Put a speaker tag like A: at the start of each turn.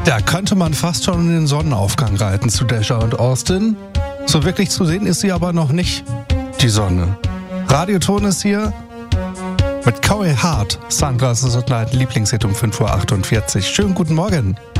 A: Da könnte man fast schon in den Sonnenaufgang reiten zu Dasher und Austin. So wirklich zu sehen ist sie aber noch nicht, die Sonne. Radioton ist hier mit Corey Hart. Sunglasses und Light, Lieblingshit um 5:48 Uhr. Schönen guten Morgen.